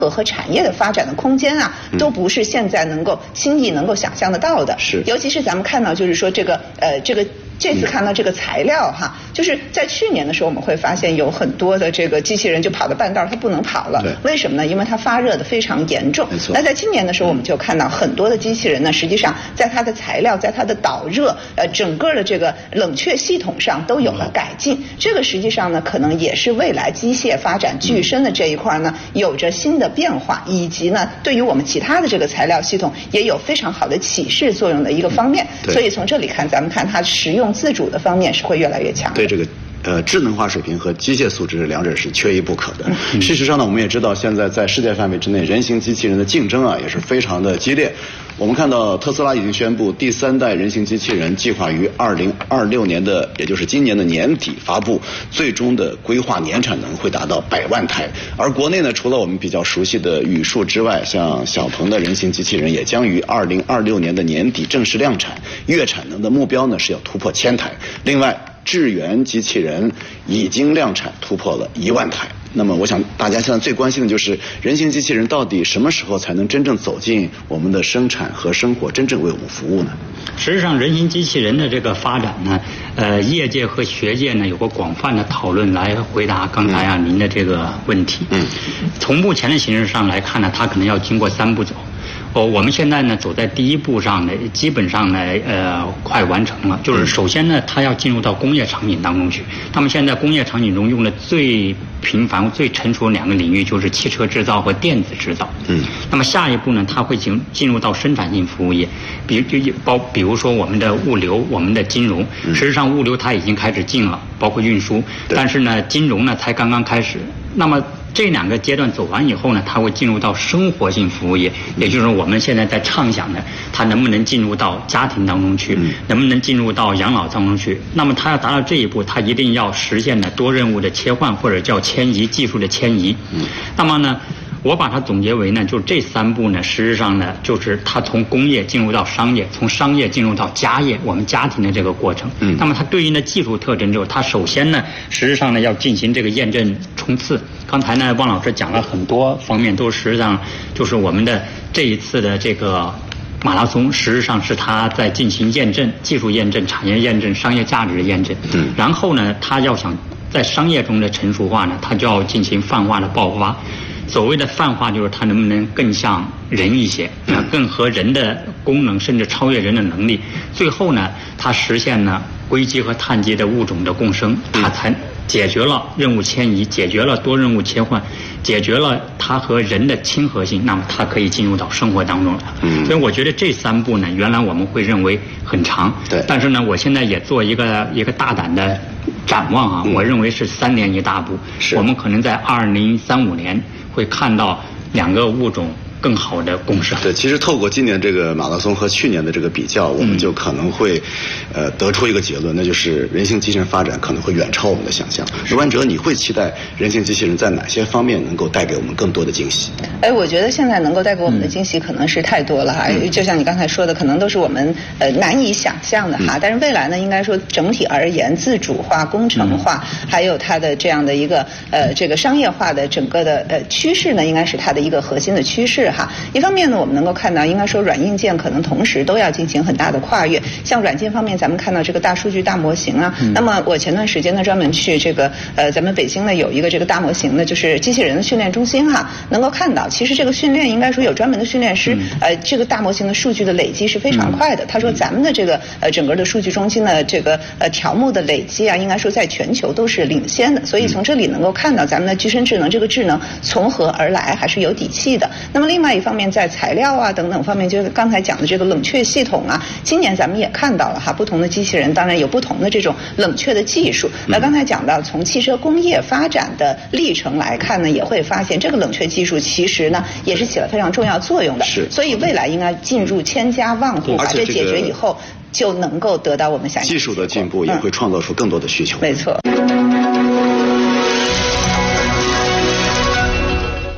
和产业的发展的空间啊，都不是现在轻易能够想象得到的。 是， 尤其是咱们看到，就是说这次看到这个材料哈，就是在去年的时候，我们会发现有很多的这个机器人就跑到半道它不能跑了。为什么呢？因为它发热的非常严重。那在今年的时候，我们就看到很多的机器人呢，实际上在它的材料、在它的导热、整个的这个冷却系统上都有了改进。这个实际上呢，可能也是未来机械发展具身的这一块呢，有着新的变化，以及呢，对于我们其他的这个材料系统也有非常好的启示作用的一个方面。所以从这里看，咱们看它实用自主的方面是会越来越强的。 对这个智能化水平和机械素质两者是缺一不可的。事实上呢，我们也知道现在在世界范围之内，人形机器人的竞争啊也是非常的激烈。我们看到特斯拉已经宣布第3代人形机器人计划于2026年的，也就是今年的年底发布，最终的规划年产能会达到100万台。而国内呢，除了我们比较熟悉的宇树之外，像小鹏的人形机器人也将于2026年的年底正式量产，月产能的目标呢是要突破1000台。另外，智源机器人已经量产突破了1万台。那么我想大家现在最关心的就是人形机器人到底什么时候才能真正走进我们的生产和生活，真正为我们服务呢？ 实际上人形机器人的这个发展呢，业界和学界呢有过广泛的讨论来回答刚才您的这个问题。从目前的形势上来看呢，它可能要经过3步走。我们现在呢走在第1步上呢，基本上呢快完成了。就是首先呢，它要进入到工业场景当中去。那么现在工业场景中用的最频繁、最成熟的2个领域就是汽车制造和电子制造。那么下一步呢，它会进入到生产性服务业，比如说我们的物流、我们的金融。实际上物流它已经开始进了，包括运输，但是呢金融呢才刚刚开始。那么这2个阶段走完以后呢，它会进入到生活性服务业，也就是我们现在在畅想的，它能不能进入到家庭当中去，能不能进入到养老当中去。那么它要达到这一步，它一定要实现的多任务的切换，或者叫迁移，技术的迁移。那么呢，我把它总结为呢，就这3步呢，实际上呢，就是它从工业进入到商业，从商业进入到家业，我们家庭的这个过程。那么它对应的技术特征之后，它首先呢，实际上呢要进行这个验证冲刺。刚才呢，汪老师讲了很多方面，都实际上就是我们的这一次的这个马拉松，实际上是它在进行验证、技术验证、产业验证、商业价值的验证。然后呢，它要想在商业中的成熟化呢，它就要进行泛化的爆发。所谓的泛化就是它能不能更像人一些，更和人的功能甚至超越人的能力。最后呢，它实现呢硅基和碳基的物种的共生，它才解决了任务迁移，解决了多任务切换，解决了它和人的亲和性，那么它可以进入到生活当中来。所以我觉得这3步呢，原来我们会认为很长，但是呢，我现在也做一个大胆的展望啊，我认为是3年一大步，我们可能在2035年会看到2个物种更好的共生。 对，其实透过今年这个马拉松和去年的这个比较，我们就可能会得出一个结论，那就是人形机器人发展可能会远超我们的想象。刘万哲，你会期待人形机器人在哪些方面能够带给我们更多的惊喜？ 我觉得现在能够带给我们的惊喜可能是太多了哈，就像你刚才说的，可能都是我们难以想象的哈。但是未来呢，应该说整体而言，自主化、工程化，还有它的这样的一个这个商业化的整个的趋势呢，应该是它的一个核心的趋势哈。一方面呢，我们能够看到，应该说软硬件可能同时都要进行很大的跨越。像软件方面，咱们看到这个大数据、大模型啊。那么我前段时间呢，专门去这个咱们北京呢有一个这个大模型的，就是机器人的训练中心哈，能够看到，其实这个训练应该说有专门的训练师，这个大模型的数据的累积是非常快的。他说咱们的这个整个的数据中心的这个条目的累积啊，应该说在全球都是领先的。所以从这里能够看到咱们的具身智能这个智能从何而来，还是有底气的。那么另外一方面，在材料啊等等方面，就是刚才讲的这个冷却系统啊，今年咱们也看到了哈，不同的机器人当然有不同的这种冷却的技术。那刚才讲到从汽车工业发展的历程来看呢，也会发现这个冷却技术其实呢也是起了非常重要作用的。所以未来应该进入千家万户，把这解决以后，就能够得到我们想要的技术的进步，也会创造出更多的需求。 没错。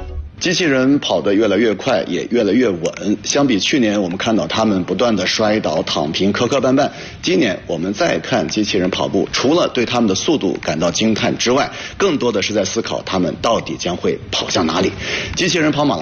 机器人跑得越来越快，也越来越稳。相比去年，我们看到他们不断的摔倒、躺平、磕磕绊绊。今年我们再看机器人跑步，除了对他们的速度感到惊叹之外，更多的是在思考他们到底将会跑向哪里。机器人跑马拉